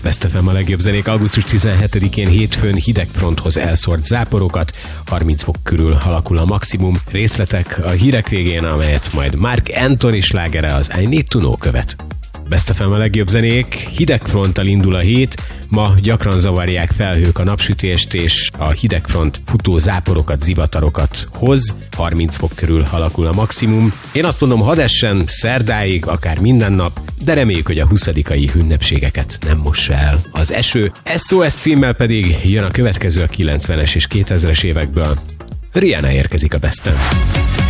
Best FM a legjobb zenék augusztus 17-én hétfőn hideg fronthoz elszórt záporokat, 30 fok körül alakul a maximum. Részletek a hírek végén, amelyet majd Mark Anthony slágere, az I Need to Know követ. Best FM a legjobb zenék, hidegfronttal indul a hét, ma gyakran zavarják felhők a napsütést, és a hidegfront futó záporokat, zivatarokat hoz, 30 fok körül alakul a maximum. Én azt mondom, hadd essen szerdáig, akár minden nap, de reméljük, hogy a 20-ai ünnepségeket nem mossa el az eső. SOS címmel pedig jön a következő a 90-es és 2000-es évekből. Rihanna érkezik a Besten.